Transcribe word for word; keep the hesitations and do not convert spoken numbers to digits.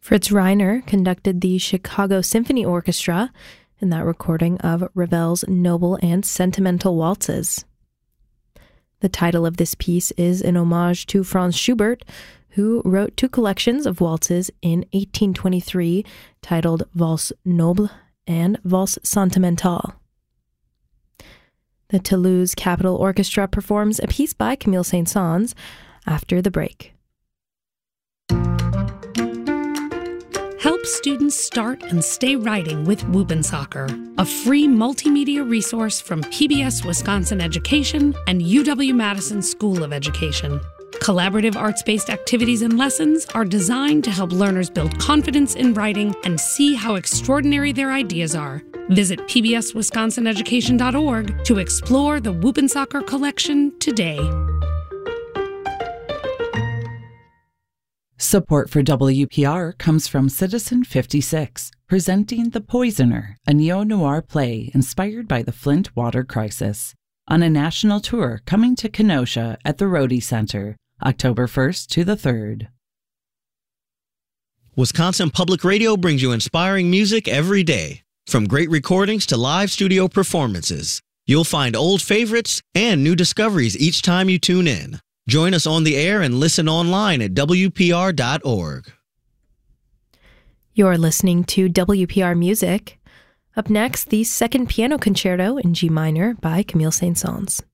Fritz Reiner conducted the Chicago Symphony Orchestra in that recording of Ravel's Noble and Sentimental Waltzes. The title of this piece is an homage to Franz Schubert, who wrote two collections of waltzes in eighteen twenty-three titled Valse Noble and Valse Sentimentale. The Toulouse Capitol Orchestra performs a piece by Camille Saint-Saëns after the break. Help students start and stay writing with Whoop'n'Soccer, a free multimedia resource from P B S Wisconsin Education and U W-Madison School of Education. Collaborative arts-based activities and lessons are designed to help learners build confidence in writing and see how extraordinary their ideas are. Visit P B S Wisconsin Education dot org to explore the Whoop'n'Soccer collection today. Support for W P R comes from Citizen fifty-six, presenting The Poisoner, a neo-noir play inspired by the Flint water crisis, on a national tour coming to Kenosha at the Rhodey Center, October first to the third. Wisconsin Public Radio brings you inspiring music every day. From great recordings to live studio performances, you'll find old favorites and new discoveries each time you tune in. Join us on the air and listen online at W P R dot org. You're listening to W P R Music. Up next, the Second Piano Concerto in G minor by Camille Saint-Saëns.